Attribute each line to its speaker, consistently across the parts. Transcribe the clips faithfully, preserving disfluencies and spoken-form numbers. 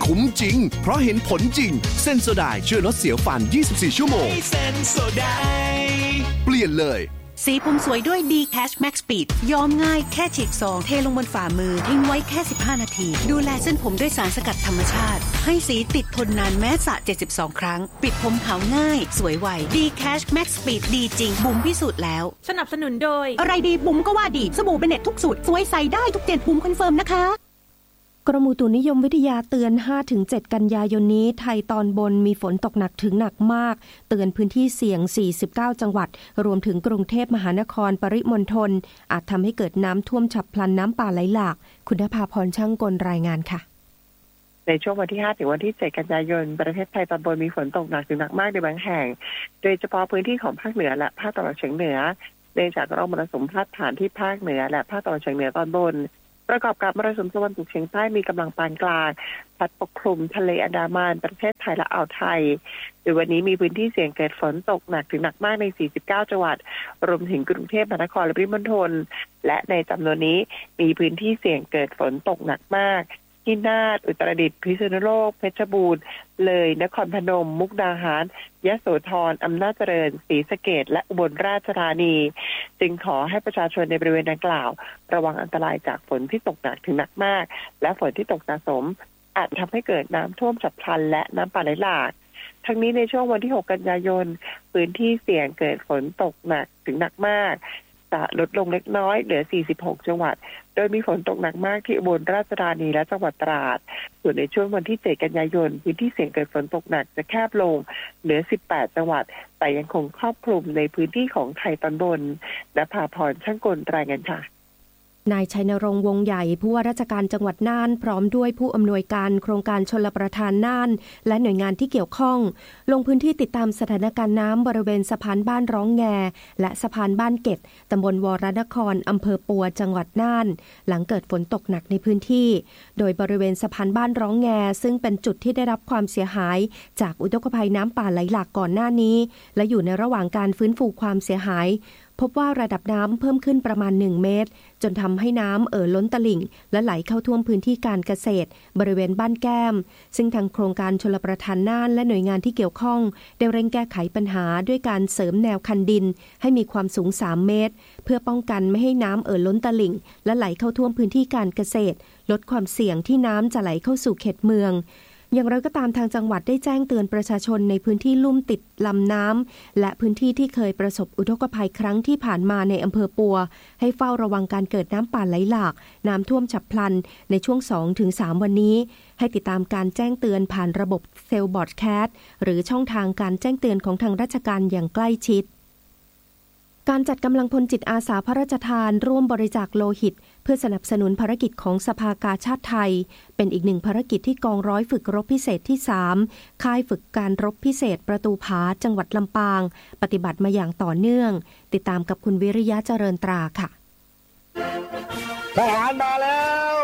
Speaker 1: คุ้มจริงเพราะเห็นผลจริงเซนโซไดช่วยลดเสียวฟันยี่สิบสี่ชั่วโมงเซนโซไดเปลี่ยนเลย
Speaker 2: สีผมสวยด้วย D Cash Max Speed ย้อมง่ายแค่ฉีกซองเทลงบนฝ่ามือทิ้งไว้แค่สิบห้านาทีดูแลเส้นผมด้วยสารสกัดธรรมชาติให้สีติดทนนานแม้สระเจ็ดสิบสองครั้งปิดผมขาวง่ายสวยไว D Cash Max Speed ดีจริงบุ๋มพิสูจน์แล้ว
Speaker 3: สนับสนุนโดย
Speaker 2: อะไรดีบุ๋มก็ว่าดีสบู่เบเน็ตทุกสูตรสวยใส่ได้ทุกเจนบุ๋มคอนเฟิร์มนะคะ
Speaker 4: กรมอุตุนิยมวิทยาเตือน ห้าถึงเจ็ด กันยายนนี้ไทยตอนบนมีฝนตกหนักถึงหนักมากเตือนพื้นที่เสี่ยงสี่สิบเก้าจังหวัดรวมถึงกรุงเทพมหานครปริมณฑลอาจทำให้เกิดน้ำท่วมฉับพลันน้ำป่าไหลหลากคุณภาพรช่างกลรายงานค่ะ
Speaker 5: ในช่วงวันที่ห้าถึงวันที่เจ็ดกันยายนประเทศไทยตอนบนมีฝนตกหนักถึงหนักมากในบางแห่งโดยเฉพาะพื้นที่ของภาคเหนือและภาคตะวันออกเฉียงเหนือเนื่องจากร่องมรสุมพาดผ่านที่ภาคเหนือและภาคตะวันออกเฉียงเหนือตอนบนประกอบกับมรสุมตะวันตกเฉียงใต้มีกำลังปานกลางพัดปกคลุมทะเลอันดามันประเทศไทยและอ่าวไทยโดยวันนี้มีพื้นที่เสี่ยงเกิดฝนตกหนักถึงหนักมากในสี่สิบเก้าจังหวัดรวมถึงกรุงเทพมหานครและปริมณฑลและในจำนวนนี้มีพื้นที่เสี่ยงเกิดฝนตกหนักมากที่น่านอุตรดิตถ์พิษณุโลกเพชรบูรณ์เลยนครพนมมุกดาหารยโสธรอำนาจเจริญศรีสะเกษและอุบลราชธานีจึงขอให้ประชาชนในบริเวณดังกล่าวระวังอันตรายจากฝนที่ตกหนักถึงหนักมากและฝนที่ตกสะสมอาจทำให้เกิดน้ำท่วมฉับพลันและน้ำป่าไหลหลากทั้งนี้ในช่วงวันที่หกกันยายนพื้นที่เสี่ยงเกิดฝนตกหนักถึงหนักมากจะลดลงเล็กน้อยเหลือสี่สิบหกจังหวัดโดยมีฝนตกหนักมากที่อุบลราชธานีและจังหวัดตราดส่วนในช่วงวันที่เจ็ดกันยายนพื้นที่เสี่ยงเกิดฝนตกหนักจะแคบลงเหลือสิบแปดจังหวัดแต่ยังคงครอบคลุมในพื้นที่ของไทยตอนบนณภาพรช่างกลรายงานค่ะ
Speaker 4: นายชัยนรงค์วงใหญ่ผู้ว่าราชการจังหวัดน่านพร้อมด้วยผู้อำนวยการโครงการชลประทานน่านและหน่วยงานที่เกี่ยวข้องลงพื้นที่ติดตามสถานการณ์น้ำบริเวณสะพานบ้านร้องแงและสะพานบ้านเก็ดตำบลวรนครอำเภอปัวจังหวัดน่านหลังเกิดฝนตกหนักในพื้นที่โดยบริเวณสะพานบ้านร้องแงซึ่งเป็นจุดที่ได้รับความเสียหายจากอุทกภัยน้ำป่าไหลหลากก่อนหน้านี้และอยู่ในระหว่างการฟื้นฟูความเสียหายพบว่าระดับน้ำเพิ่มขึ้นประมาณหนึ่งเมตรจนทำให้น้ำเอ่อล้นตลิ่งและไหลเข้าท่วมพื้นที่การเกษตรบริเวณบ้านแก้มซึ่งทางโครงการชลประทานน่านและหน่วยงานที่เกี่ยวข้องได้เร่งแก้ไขปัญหาด้วยการเสริมแนวคันดินให้มีความสูงสามเมตรเพื่อป้องกันไม่ให้น้ำเอ่อล้นตลิ่งและไหลเข้าท่วมพื้นที่การเกษตรลดความเสี่ยงที่น้ำจะไหลเข้าสู่เขตเมืองอย่างไรก็ตามทางจังหวัดได้แจ้งเตือนประชาชนในพื้นที่ลุ่มติดลำน้ำและพื้นที่ที่เคยประสบอุทกภัยครั้งที่ผ่านมาในอำเภอปัวให้เฝ้าระวังการเกิดน้ำป่าไหลหลากน้ำท่วมฉับพลันในช่วง สองถึงสาม วันนี้ให้ติดตามการแจ้งเตือนผ่านระบบเซลล์บอร์ดแคสต์หรือช่องทางการแจ้งเตือนของทางราชการอย่างใกล้ชิดการจัดกำลังพลจิตอาสาพระราชทานร่วมบริจาคโลหิตเพื่อสนับสนุนภารกิจของสภากาชาดไทยเป็นอีกหนึ่งภารกิจที่กองร้อยฝึกรบพิเศษที่สามค่ายฝึกการรบพิเศษประตูผาจังหวัดลำปางปฏิบัติมาอย่างต่อเนื่องติดตามกับคุณวิริยะเจริญตราค่ะ
Speaker 6: ทหารมาแล้ว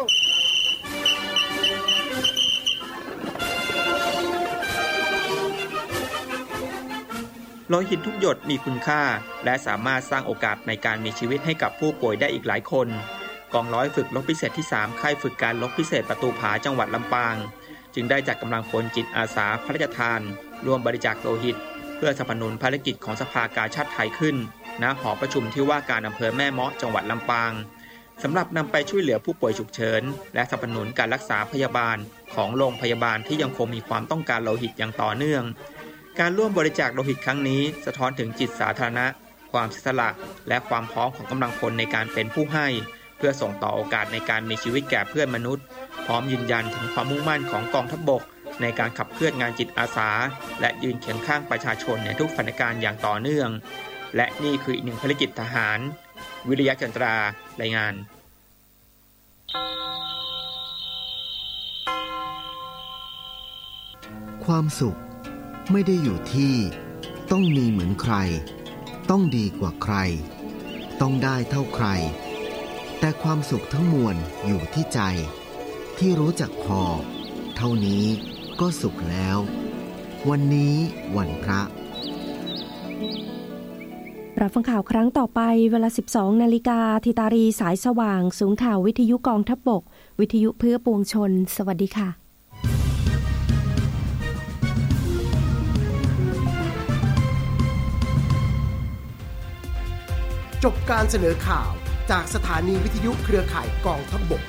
Speaker 7: โลหิตทุกหยดมีคุณค่าและสามารถสร้างโอกาสในการมีชีวิตให้กับผู้ป่วยได้อีกหลายคนกองร้อยฝึกรบพิเศษที่สามค่ายฝึกการรบพิเศษประตูผาจังหวัดลำปางจึงได้จัดกำลังพลจิตอาสาพระราชทานร่วมบริจาคโลหิตเพื่อสนับสนุนภารกิจของสภากาชาดไทยขึ้นณหอประชุมที่ว่าการอำเภอแม่เมาะจังหวัดลำปางสำหรับนำไปช่วยเหลือผู้ป่วยฉุกเฉินและสนับสนุนการรักษาพยาบาลของโรงพยาบาลที่ยังคงมีความต้องการโลหิตอย่างต่อเนื่องการร่วมบริจาคโลหิตครั้งนี้สะท้อนถึงจิตสาธารณะความเสียสละและความพร้อมของกำลังพลในการเป็นผู้ให้เพื่อส่งต่อโอกาสในการมีชีวิตแก่เพื่อนมนุษย์พร้อมยืนยันถึงความมุ่งมั่นของกองทัพบกในการขับเคลื่อนงานจิตอาสาและยืนเคียงข้างประชาชนในทุกสถานการณ์อย่างต่อเนื่องและนี่คืออีกหนึ่งภารกิจทหารวิริยะจันทรารายงาน
Speaker 8: ความสุขไม่ได้อยู่ที่ต้องมีเหมือนใครต้องดีกว่าใครต้องได้เท่าใครแต่ความสุขทั้งมวลอยู่ที่ใจที่รู้จักพอเท่านี้ก็สุขแล้ววันนี้วันพระ
Speaker 4: รับฟังข่าวครั้งต่อไปเวลา สิบสองนาฬิกา ธิตารีสายสว่างศูนย์ข่าววิทยุกองทัพบกวิทยุเพื่อปวงชนสวัสดีค่ะ
Speaker 3: จบการเสนอข่าวจากสถานีวิทยุเครือข่ายกองทัพบก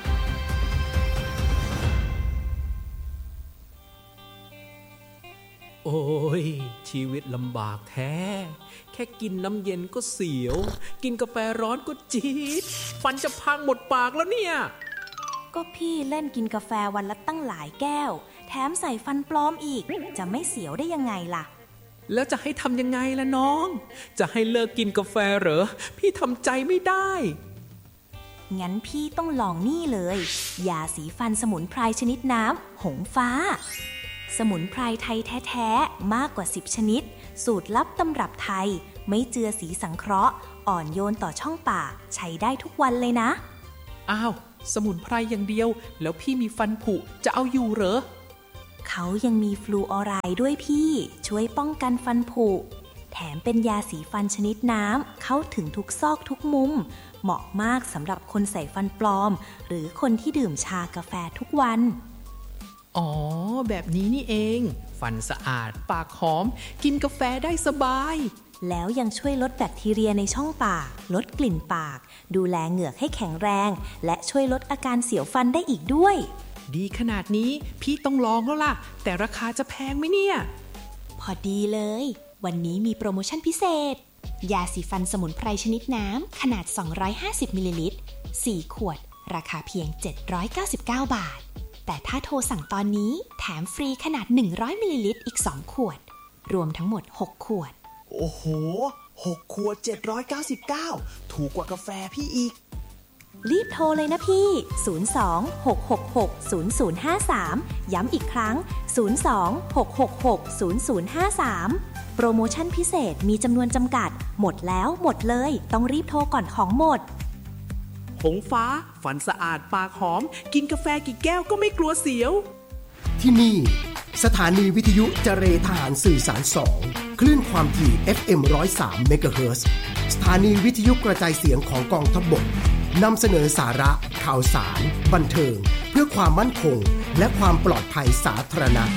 Speaker 9: โอ้ยชีวิตลำบากแท้แค่กินน้ำเย็นก็เสียวกินกาแฟร้อนก็จี๊ดฟันจะพังหมดปากแล้วเนี่ย
Speaker 10: ก็พี่เล่นกินกาแฟวันละตั้งหลายแก้วแถมใส่ฟันปลอมอีกจะไม่เสียวได้ยังไงล่ะ
Speaker 9: แล้วจะให้ทำยังไงล่ะน้องจะให้เลิกกินกาแฟเหรอพี่ทำใจไม่ได้
Speaker 10: งั้นพี่ต้องลองนี่เลยยาสีฟันสมุนไพรชนิดน้ำหงฟ้าสมุนไพรไทยแท้ๆมากกว่าสิบชนิดสูตรลับตำรับไทยไม่เจือสีสังเคราะห์อ่อนโยนต่อช่องปากใช้ได้ทุกวันเลยนะ
Speaker 9: อ้าวสมุนไพรอย่างเดียวแล้วพี่มีฟันผุจะเอาอยู่เหรอ
Speaker 10: เขายังมีฟลูออไรด์ด้วยพี่ช่วยป้องกันฟันผุแถมเป็นยาสีฟันชนิดน้ำเข้าถึงทุกซอกทุกมุมเหมาะมากสำหรับคนใส่ฟันปลอมหรือคนที่ดื่มชากาแฟทุกวัน
Speaker 9: อ๋อแบบนี้นี่เองฟันสะอาดปากหอมกินกาแฟได้สบาย
Speaker 10: แล้วยังช่วยลดแบคทีเรียในช่องปากลดกลิ่นปากดูแลเหงือกให้แข็งแรงและช่วยลดอาการเสียวฟันได้อีกด้วย
Speaker 9: ดีขนาดนี้พี่ต้องลองแล้วล่ะแต่ราคาจะแพงไหมเนี่ย
Speaker 10: พอดีเลยวันนี้มีโปรโมชั่นพิเศษยาสีฟันสมุนไพรชนิดน้ำขนาดสองร้อยห้าสิบมิลลิลิตรสี่ขวดราคาเพียงเจ็ดร้อยเก้าสิบเก้าบาทแต่ถ้าโทรสั่งตอนนี้แถมฟรีขนาดหนึ่งร้อยมิลลิลิตรอีกสองขวดรวมทั้งหมดหกขวด
Speaker 11: โอ้โหหกขวดเจ็ดร้อยเก้าสิบเก้าถูกกว่ากาแฟพี่อีก
Speaker 10: รีบโทรเลยนะพี่ศูนย์ สอง หก หก หก ศูนย์ ศูนย์ ห้า สามย้ำอีกครั้งศูนย์ สอง หก หก หก ศูนย์ ศูนย์ ห้า สามโปรโมชั่นพิเศษมีจำนวนจำกัดหมดแล้วหมดเลยต้องรีบโทรก่อนของหมด
Speaker 9: หงฟ้าฟันสะอาดปากหอมกินกาแฟกี่แก้วก็ไม่กลัวเสียว
Speaker 3: ที่นี่สถานีวิทยุเจรทหารสื่อสารสองคลื่นความถี่ เอฟ เอ็ม หนึ่งร้อยสาม เมกะเฮิรตซ์สถานีวิทยุกระจายเสียงของกองทัพบกนำเสนอสาระข่าวสารบันเทิงเพื่อความมั่นคงและความปลอดภัยสาธารณะ